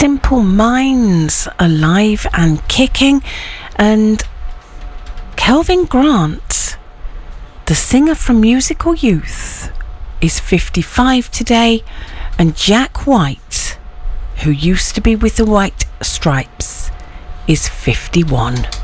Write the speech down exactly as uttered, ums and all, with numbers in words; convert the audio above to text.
Simple Minds, alive and kicking. And Kelvin Grant, the singer from Musical Youth, is fifty-five today. And Jack White, who used to be with the White Stripes, is fifty-one.